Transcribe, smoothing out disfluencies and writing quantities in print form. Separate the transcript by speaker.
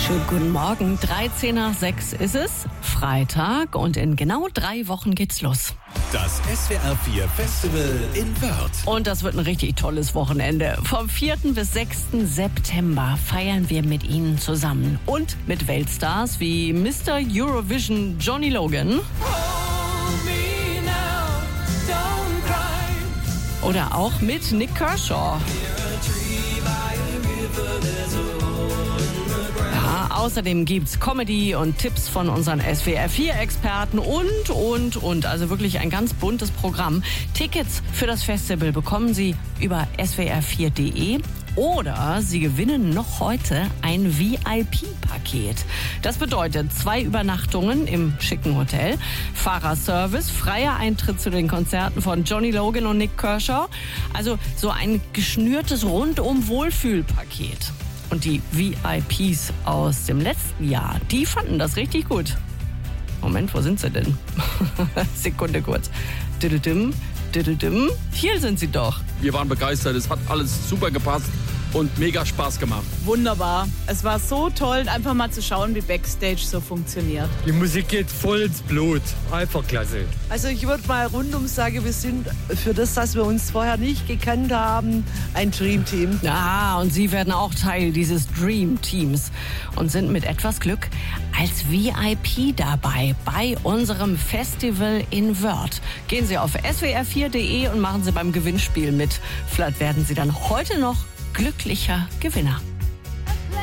Speaker 1: Schönen guten Morgen, 13 nach 6 ist es, Freitag und in genau 3 Wochen geht's los.
Speaker 2: Das SWR 4 Festival in Wörth.
Speaker 1: Und das wird ein richtig tolles Wochenende. Vom 4. bis 6. September feiern wir mit Ihnen zusammen. Und mit Weltstars wie Mr. Eurovision Johnny Logan. Oder auch mit Nik Kershaw. Ja, außerdem gibt's Comedy und Tipps von unseren SWR 4 Experten und. Also wirklich ein ganz buntes Programm. Tickets für das Festival bekommen Sie über swr4.de. Oder Sie gewinnen noch heute ein VIP-Paket. Das bedeutet 2 Übernachtungen im schicken Hotel, Fahrerservice, freier Eintritt zu den Konzerten von Johnny Logan und Nik Kershaw. Also so ein geschnürtes Rundum-Wohlfühl-Paket. Und die VIPs aus dem letzten Jahr, die fanden das richtig gut. Moment, wo sind sie denn? Sekunde kurz. Hier sind sie doch.
Speaker 3: Wir waren begeistert, es hat alles super gepasst und mega Spaß gemacht.
Speaker 4: Wunderbar. Es war so toll, einfach mal zu schauen, wie Backstage so funktioniert.
Speaker 5: Die Musik geht voll ins Blut. Einfach klasse.
Speaker 6: Also ich würde mal rundum sagen, wir sind für das, dass wir uns vorher nicht gekannt haben, ein Dream-Team.
Speaker 1: Ja, und Sie werden auch Teil dieses Dream-Teams und sind mit etwas Glück als VIP dabei bei unserem Festival in Wörth. Gehen Sie auf swr4.de und machen Sie beim Gewinnspiel mit. Vielleicht werden Sie dann heute noch glücklicher Gewinner.